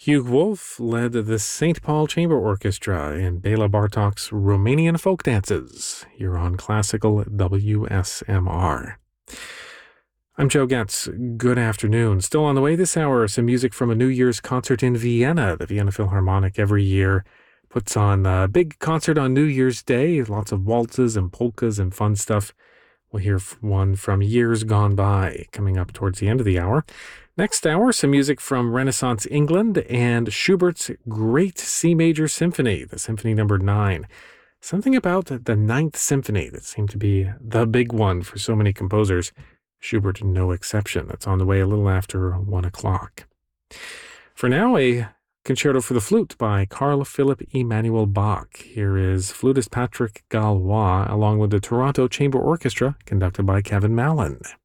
Hugh Wolf led the St. Paul Chamber Orchestra in Bela Bartok's Romanian folk dances here on Classical WSMR. I'm Joe Getz. Good afternoon. Still on the way this hour, some music from a New Year's concert in Vienna. The Vienna Philharmonic every year puts on a big concert on New Year's Day. Lots of waltzes and polkas and fun stuff. We'll hear one from years gone by coming up towards the end of the hour. Next hour, some music from Renaissance England and Schubert's Great C Major Symphony, the Symphony Number 9. Something about the Ninth Symphony that seemed to be the big one for so many composers. Schubert no exception. That's on the way a little after 1 o'clock. For now, a concerto for the flute by Carl Philipp Emanuel Bach. Here is flutist Patrick Gallois along with the Toronto Chamber Orchestra conducted by Kevin Mallon.